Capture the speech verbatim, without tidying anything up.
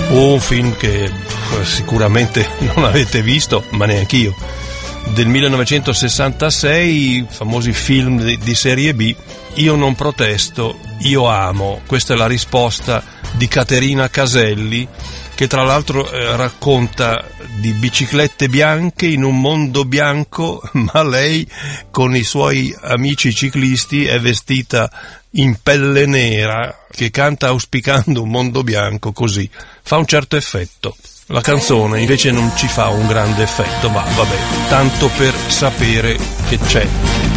Un film che sicuramente non avete visto, ma neanch'io, del millenovecentosessantasei, famosi film di, di serie B. Io non protesto, io amo. Questa è la risposta di Caterina Caselli, che tra l'altro eh, racconta di biciclette bianche in un mondo bianco, ma lei con i suoi amici ciclisti è vestita in pelle nera, che canta auspicando un mondo bianco. Così fa un certo effetto. La canzone invece non ci fa un grande effetto, ma vabbè, tanto per sapere che c'è.